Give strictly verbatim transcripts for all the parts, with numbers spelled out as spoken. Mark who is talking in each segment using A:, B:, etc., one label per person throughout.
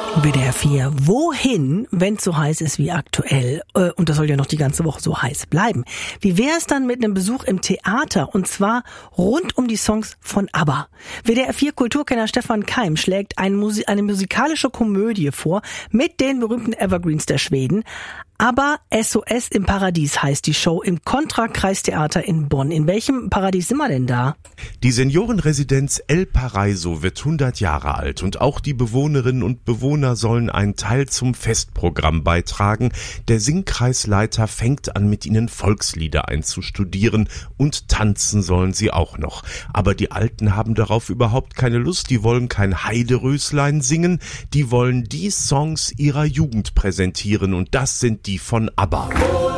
A: W D R vier. Wohin, wenn es so heiß ist wie aktuell? Und das soll ja noch die ganze Woche so heiß bleiben. Wie wäre es dann mit einem Besuch im Theater? Und zwar rund um die Songs von ABBA. W D R vier Kulturkenner Stefan Keim schlägt eine, Musi- eine musikalische Komödie vor mit den berühmten Evergreens der Schweden. ABBA S O S im Paradies heißt die Show im Contra-Kreistheater in Bonn. In welchem Paradies sind wir denn da?
B: Die Seniorenresidenz El Paraiso wird hundert Jahre alt und auch die Bewohnerinnen und Bewohner sollen einen Teil zum Festprogramm beitragen. Der Singkreisleiter fängt an, mit ihnen Volkslieder einzustudieren und tanzen sollen sie auch noch. Aber die Alten haben darauf überhaupt keine Lust, die wollen kein Heideröslein singen, die wollen die Songs ihrer Jugend präsentieren und das sind die von ABBA.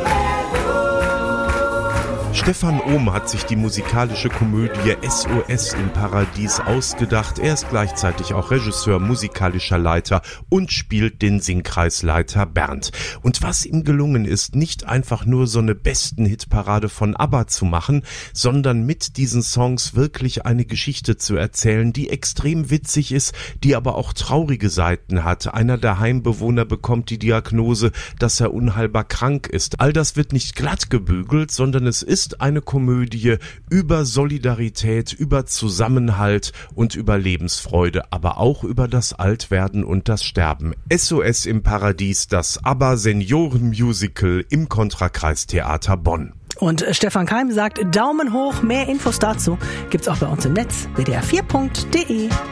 B: Stefan Ohm hat sich die musikalische Komödie S O S im Paradies ausgedacht. Er ist gleichzeitig auch Regisseur, musikalischer Leiter und spielt den Singkreisleiter Bernd. Und was ihm gelungen ist, nicht einfach nur so eine Besten-Hitparade von ABBA zu machen, sondern mit diesen Songs wirklich eine Geschichte zu erzählen, die extrem witzig ist, die aber auch traurige Seiten hat. Einer der Heimbewohner bekommt die Diagnose, dass er unheilbar krank ist. All das wird nicht glatt gebügelt, sondern es ist eine Komödie über Solidarität, über Zusammenhalt und über Lebensfreude, aber auch über das Altwerden und das Sterben. S O S im Paradies, das ABBA Seniorenmusical im Contra-Kreistheater Bonn.
A: Und Stefan Keim sagt Daumen hoch, mehr Infos dazu gibt's auch bei uns im Netz w d r vier punkt d e.